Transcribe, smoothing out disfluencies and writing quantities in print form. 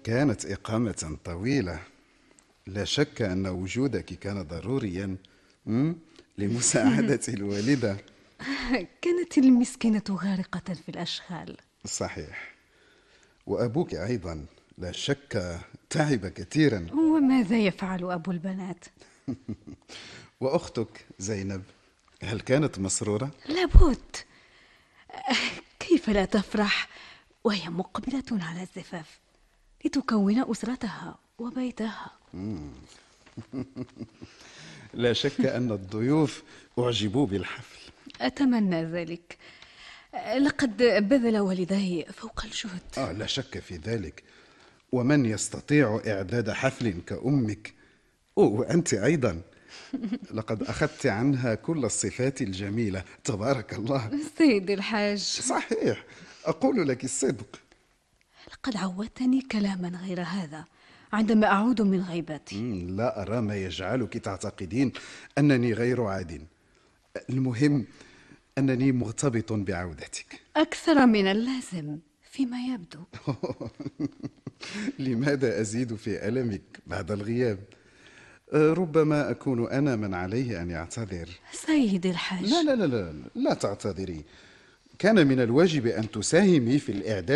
كانت إقامة طويلة. لا شك أن وجودك كان ضروريا لمساعدة الوالدة. كانت المسكينة غارقة في الأشغال. صحيح. وأبوك أيضا لا شك تعب كثيرا. وماذا يفعل أبو البنات؟ وأختك زينب هل كانت مسرورة؟ لابد. كيف لا تفرح وهي مقبلة على الزفاف لتكون أسرتها وبيتها؟ لا شك أن الضيوف أعجبوا بالحفل. أتمنى ذلك. لقد بذل والداي فوق الجهد. لا شك في ذلك. ومن يستطيع إعداد حفل كأمك؟ وأنت أيضا لقد أخذت عنها كل الصفات الجميلة، تبارك الله. سيدي الحاج، صحيح، أقول لك الصدق. لقد عودتني كلاما غير هذا عندما أعود من غيبتي. لا أرى ما يجعلك تعتقدين أنني غير عاد. المهم أنني مرتبط بعودتك أكثر من اللازم فيما يبدو. لماذا أزيد في ألمك بعد الغياب؟ ربما أكون أنا من عليه أن يعتذر. سيدي الحاج، لا لا لا لا, لا تعتذري. كان من الواجب أن تساهمي في الإعداد